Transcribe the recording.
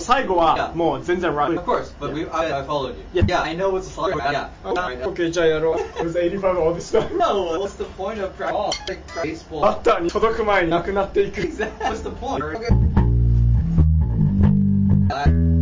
最後はもう全然 right. Of course, but I followed you. Yeah, I know what's a slug. Yeah. Okay, じゃあやろう。It was 85 all this time. No, what's the point of like baseball? バッターに届く前になくなっていく。 What's the point?